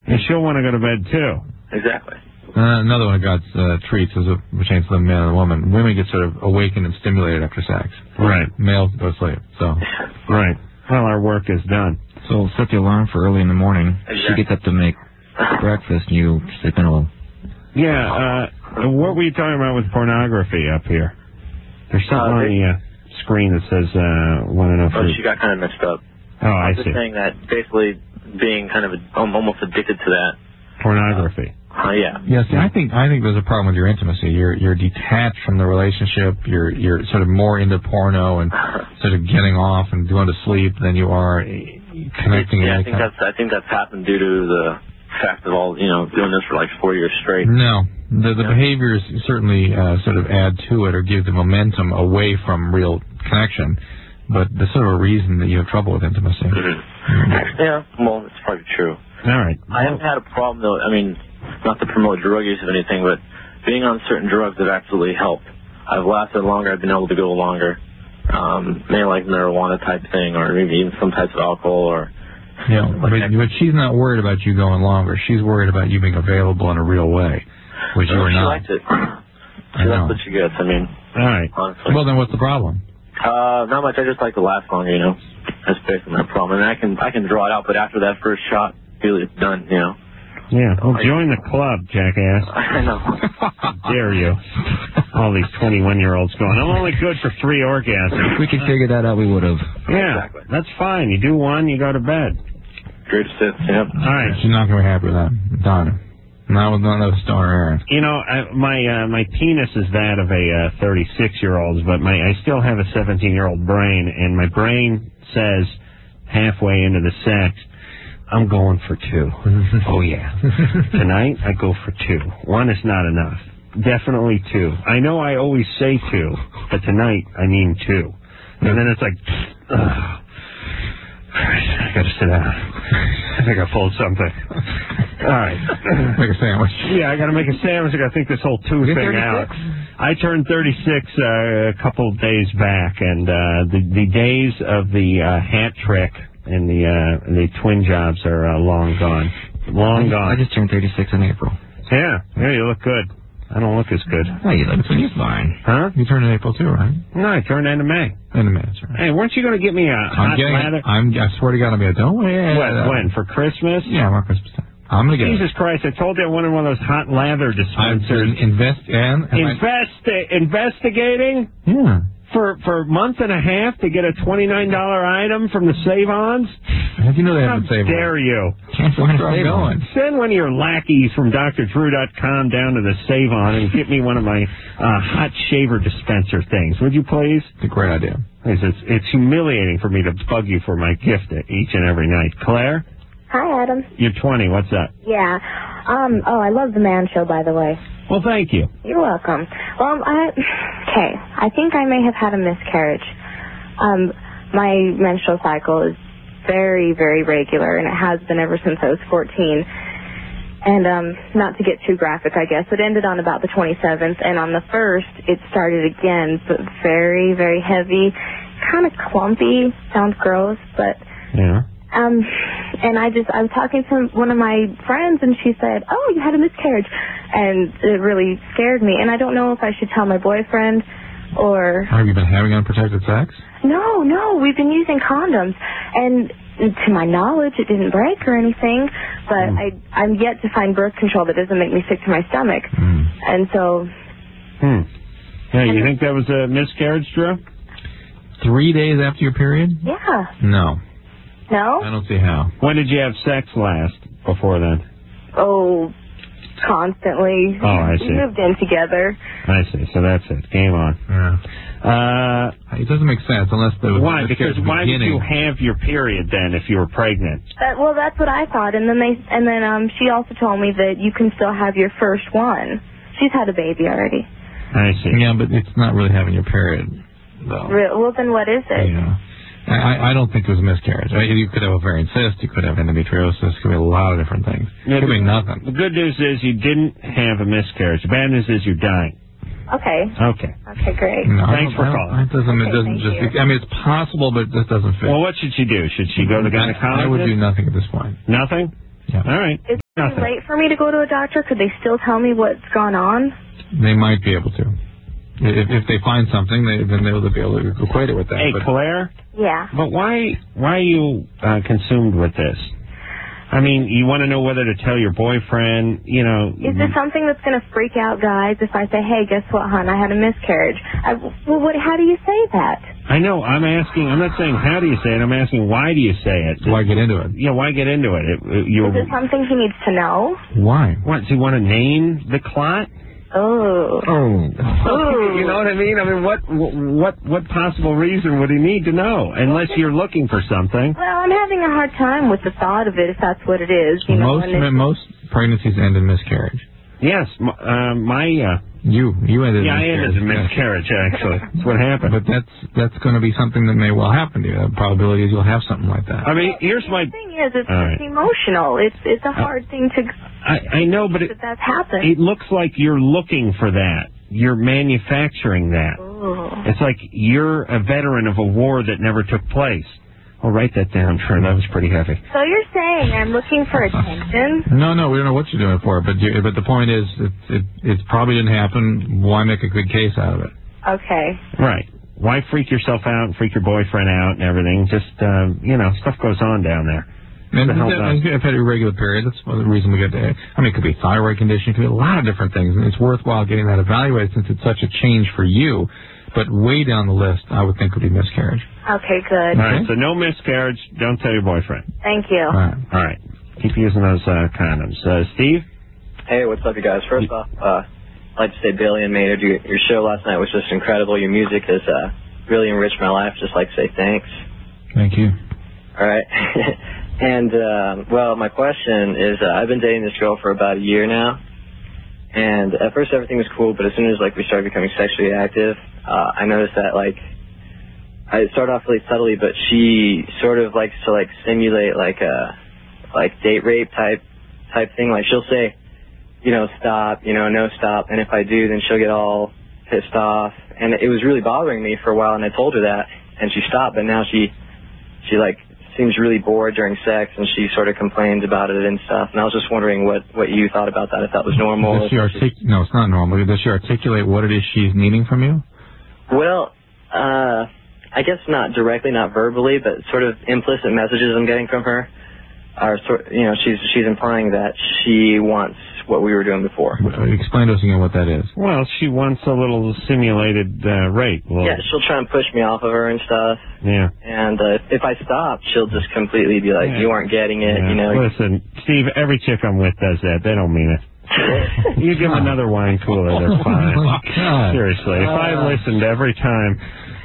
And she'll want to go to bed, too. Exactly. Another one of God's treats as it pertains to the man and the woman. Women get sort of awakened and stimulated after sex. Right. Males go to sleep. So. Right. Well, our work is done. So set the alarm for early in the morning. Exactly. She gets up to make breakfast, and you sleep in a little. Yeah, what were you talking about with pornography up here? There's something on the screen that says, want to know Oh, she got kind of mixed up. Oh, I was see. just saying that basically being kind of almost addicted to that. Pornography. Yeah. Yes, I think there's a problem with your intimacy. You're detached from the relationship. You're sort of more into porno and sort of getting off and going to sleep than you are connecting. Yeah, I think that's happened due to the fact of all doing this for like 4 years straight. No, the behaviors certainly sort of add to it or give the momentum away from real connection, but the sort of reason that you have trouble with intimacy. Mm-hmm. Yeah, well, it's probably true. All right. I haven't had a problem though. I mean, not to promote drug use or anything, but being on certain drugs have absolutely helped. I've lasted longer. I've been able to go longer. Maybe like marijuana type thing, or maybe even some types of alcohol, or. Yeah, but she's not worried about you going longer. She's worried about you being available in a real way, which you are not. She likes it. She likes what she gets. I mean, all right. Honestly. Well, then what's the problem? Not much. I just like to last longer. That's basically my problem. And I can draw it out, but after that first shot, really it's done. Yeah. Well, join the club, jackass. I know. How dare you? All these 21-year-olds going, I'm only good for 3 orgasms. If we could figure that out, we would have. Yeah, exactly. That's fine. You do one, you go to bed. Great assist, yep. All right. She's not going to be happy with that. Done. Not with none of the Stoner Aaron. My penis is that of a 36-year-old's, but I still have a 17-year-old brain, and my brain says halfway into the sex, I'm going for 2. Oh, yeah. Tonight, I go for 2. 1 is not enough. Definitely 2. I know I always say 2, but tonight, I mean 2. And then it's like, I got to sit down. I think I pulled something. All right. Make a sandwich. Yeah, I got to make a sandwich. I got to think this whole 2 thing out. I turned 36 a couple of days back, and the days of the hat trick and the twin jobs are long gone. Long gone. I just turned 36 in April. Yeah, you look good. I don't look as good. Oh, you look pretty fine. Huh? You turned in April too, right? No, I turned end of May. End of May, that's right. Hey, weren't you going to get me a hot ladder? I swear to God, I'll be don't wait. When? For Christmas? Yeah, around Christmas time. I'm going to get Jesus Christ, I told you I wanted one of those hot lather dispensers. Investigating? Yeah. For a month and a half to get a $29 item from the Save-Ons? How do you know they haven't saved? How dare you? That's where I'm going. Send one of your lackeys from drdrew.com down to the Save-On and get me one of my hot shaver dispenser things. Would you please? It's a great idea. It's humiliating for me to bug you for my gift each and every night. Claire? Hi, Adam. You're 20. What's up? Yeah. I love the Man Show, by the way. Well, thank you. You're welcome. Well, I think I may have had a miscarriage. My menstrual cycle is very, very regular, and it has been ever since I was 14. And not to get too graphic, I guess, it ended on about the 27th, and on the 1st, it started again, but very, very heavy, kind of clumpy. Sounds gross, but... Yeah. And I was talking to one of my friends, and she said, oh, you had a miscarriage. And it really scared me. And I don't know if I should tell my boyfriend or... Have you been having unprotected sex? No. We've been using condoms. And to my knowledge, it didn't break or anything. But I'm yet to find birth control that doesn't make me sick to my stomach. And so... Yeah, you think that was a miscarriage, Drew? 3 days after your period? Yeah. No. No? I don't see how. When did you have sex last before then? Oh, constantly. Oh, I see. We moved in together. I see. So that's it. Game on. Yeah. It doesn't make sense unless there was... Why? Because why would you have your period then if you were pregnant? Well, that's what I thought. And then she also told me that you can still have your first one. She's had a baby already. I see. Yeah, but it's not really having your period, though. Well, then what is it? Yeah. I don't think it was a miscarriage. You could have ovarian cyst, you could have endometriosis, it could be a lot of different things. It could be nothing. The good news is you didn't have a miscarriage. The bad news is you're dying. Okay. Okay, great. No, thanks for calling. It doesn't just... I mean, it's possible, but this doesn't fit. Well, what should she do? Should she go to the gynecologist? I would do nothing at this point. Nothing? Yeah. All right. Is it late for me to go to a doctor? Could they still tell me what's gone on? They might be able to. If they find something, then they'll be able to equate it with that. Hey, Claire? Yeah. But why are you consumed with this? I mean, you want to know whether to tell your boyfriend, you know... Is this something that's going to freak out guys if I say, hey, guess what, hon, I had a miscarriage? How do you say that? I know, I'm not saying how do you say it, I'm asking why do you say it? Why get into it? Yeah, why get into it? Is this something he needs to know? Why? What, does he want to name the clot? Oh. You know what I mean? I mean, what possible reason would he need to know? Unless you're looking for something. Well, I'm having a hard time with the thought of it, if that's what it is. You know, most pregnancies end in miscarriage. Yes, you ended. Yeah, I ended in miscarriage. Actually, that's what happened. But that's going to be something that may well happen to you. The probability is you'll have something like that. I mean, here's my the thing is, it's emotional. It's a hard thing to. I know, but that's happened. It looks like you're looking for that. You're manufacturing that. Ooh. It's like you're a veteran of a war that never took place. I'll write that down, Trent. That was pretty heavy. So you're saying I'm looking for attention? No, we don't know what you're doing it for. But the point is, it probably didn't happen. Why make a good case out of it? Okay. Right. Why freak yourself out and freak your boyfriend out and everything? Just, stuff goes on down there. And I've had irregular periods. That's the reason we get to. I mean, it could be a thyroid condition. It could be a lot of different things. And it's worthwhile getting that evaluated since it's such a change for you. But way down the list, I would think would be miscarriage. Okay, good. All right, so no miscarriage. Don't tell your boyfriend. Thank you. All right. Keep using those condoms. Steve? Hey, what's up, you guys? First off, I'd like to say, Billy and Maynard, your show last night was just incredible. Your music has really enriched my life. Just like to say thanks. Thank you. All right. And, my question is, I've been dating this girl for about a year now. And at first everything was cool, but as soon as, we started becoming sexually active, I noticed that, it started off really subtly, but she sort of likes to, simulate, date rape type thing. Like, she'll say, stop, no stop. And if I do, then she'll get all pissed off. And it was really bothering me for a while, and I told her that, and she stopped. But now she seems really bored during sex, and she sort of complains about it and stuff. And I was just wondering what you thought about that, if that was normal. No, it's not normal. Does she articulate what it is she's needing from you? Well, I guess not directly, not verbally, but sort of implicit messages I'm getting from her are she's implying that she wants what we were doing before. Explain to us again what that is. Well, she wants a little simulated rape. Yeah, she'll try and push me off of her and stuff. Yeah. And if I stop, she'll just completely be like, you aren't getting it, Listen, Steve, every chick I'm with does that. They don't mean it. You give them another wine cooler, they're fine. Oh, my God. Seriously, if I listened every time,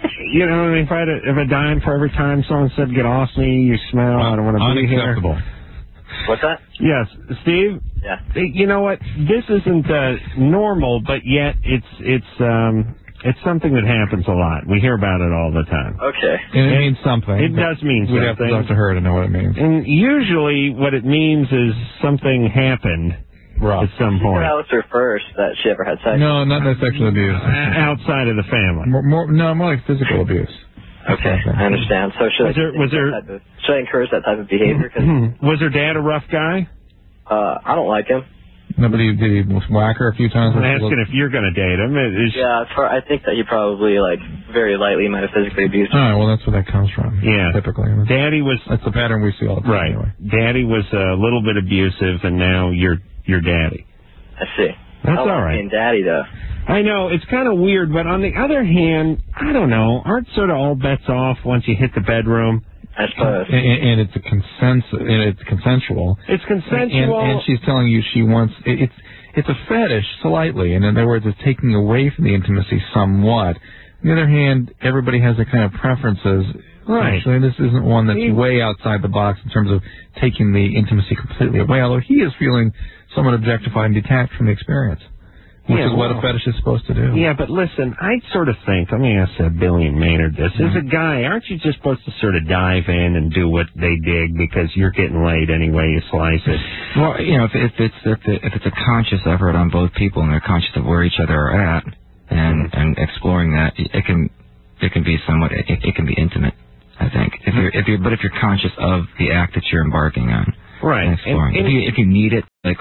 if I had a dime for every time someone said, get off me, you smell, I don't want to be here. Unacceptable. What's that? Yes, Steve? Yeah. You know what? This isn't normal, but yet it's something that happens a lot. We hear about it all the time. Okay. And it means something. It does mean something. We'd have to talk to her to know what it means. And usually what it means is something happened at some point. That was her first that she ever had sex. No, not that sexual abuse. Outside of the family. More like physical abuse. Okay, I understand. So should I encourage that type of behavior? Was her dad a rough guy? I don't like him. No, but did he whack her a few times? I'm asking if you're going to date him. I think that he probably, very lightly might have physically abused her. All right, well, that's where that comes from. Yeah. Typically. Daddy was... That's the pattern we see all the time. Right. Anyway. Daddy was a little bit abusive, and now you're daddy. I see. That's all right. Being daddy, though. I know, it's kind of weird, but on the other hand, I don't know, aren't sort of all bets off once you hit the bedroom? I suppose. And it's it's consensual. It's consensual. And she's telling you she wants... It's a fetish, slightly. In other words, it's taking away from the intimacy somewhat. On the other hand, everybody has their kind of preferences. Right. Actually, this isn't one that's way outside the box in terms of taking the intimacy completely away, although he is feeling somewhat objectified and detached from the experience. Which is what a fetish is supposed to do. Yeah, but listen, I sort of think, let me ask Billy and Maynard this. As a guy, aren't you just supposed to sort of dive in and do what they dig because you're getting laid anyway you slice it? Well, if it's a conscious effort on both people and they're conscious of where each other are at and exploring that, it can be somewhat, it can be intimate, I think. If you're conscious of the act that you're embarking on. Right. And exploring. If you need it,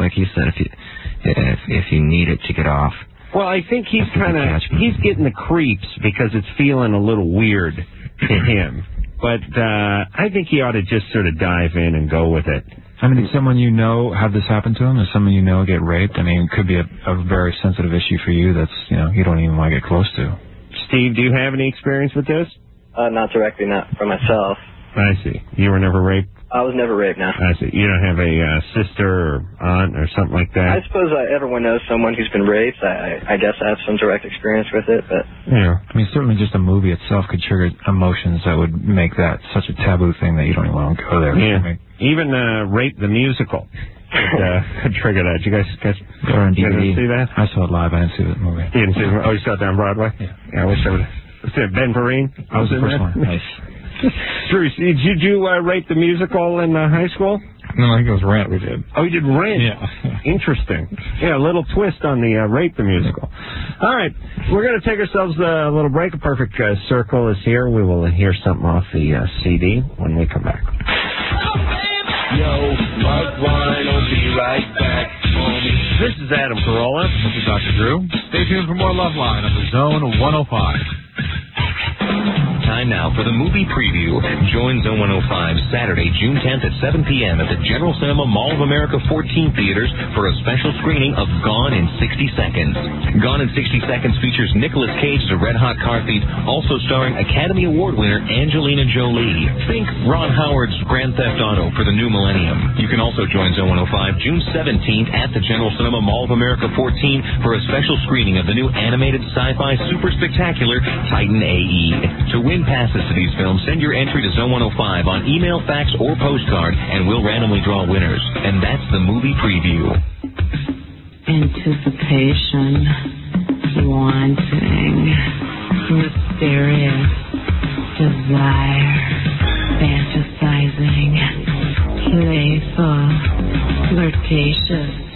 like you said, if you need it to get off. Well, I think he's getting the creeps because it's feeling a little weird to him. But I think he ought to just sort of dive in and go with it. I mean, did someone you know have this happen to him? Does someone you know get raped? I mean, it could be a very sensitive issue for you that's, you don't even want to get close to. Steve, do you have any experience with this? Not directly, not for myself. I see. You were never raped? I was never raped, no. I see. You don't have a sister or aunt or something like that? I suppose everyone knows someone who's been raped. I guess I have some direct experience with it, but... Yeah. I mean, certainly just a movie itself could trigger emotions that would make that such a taboo thing that you don't even want to go there. Yeah. Even Rape the Musical could trigger that. You guys on DVD. See that? I saw it live. I didn't see the movie. You didn't see it? Oh, you saw it down Broadway? Yeah. I wish I would have. Ben Vereen? I was the first one. Nice. Drew, did you Rape the Musical in high school? No, I think it was Rent we did. Oh, you did Rent? Yeah. Interesting. Yeah, a little twist on the Rape the Musical. All right, we're going to take ourselves a little break. A Perfect Circle is here. We will hear something off the CD when we come back. Yo, Mark Wine will be right back. This is Adam Carolla. This is Dr. Drew. Stay tuned for more Love Line on the Zone 105. Time now for the movie preview. Join Zone 105 Saturday, June 10th at 7 p.m. at the General Cinema Mall of America 14 theaters for a special screening of Gone in 60 Seconds. Gone in 60 Seconds features Nicolas Cage as a red-hot car thief, also starring Academy Award winner Angelina Jolie. Think Ron Howard's Grand Theft Auto for the new millennium. You can also join Zone 105 June 17th at the General Cinema Mall of America 14 for a special screening of the new animated sci-fi super spectacular Titan AE. To win passes to these films, send your entry to Zone 105 on email, fax, or postcard, and we'll randomly draw winners. And that's the movie preview. Anticipation, wanting, mysterious, desire, fantasizing, playful, flirtatious.